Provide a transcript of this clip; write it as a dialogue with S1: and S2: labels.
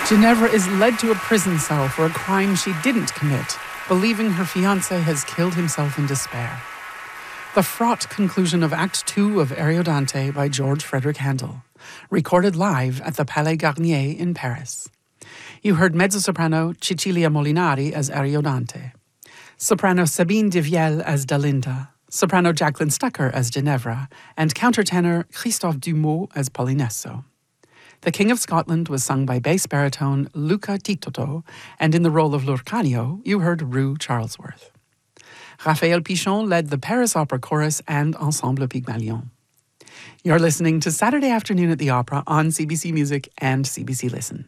S1: Ginevra is led to a prison cell for a crime she didn't commit, believing her fiancé has killed himself in despair. The fraught conclusion of Act 2 of Ariodante by George Frederick Handel, recorded live at the Palais Garnier in Paris. You heard mezzo-soprano Cecilia Molinari as Ariodante, soprano Sabine Devielle as Dalinda, soprano Jacqueline Stucker as Ginevra, and countertenor Christophe Dumaux as Polinesso. The King of Scotland was sung by bass baritone Luca Titoto, and in the role of Lurcanio, you heard Rue Charlesworth. Raphael Pichon led the Paris Opera Chorus and Ensemble Pygmalion. You're listening to Saturday Afternoon at the Opera on CBC Music and CBC Listen.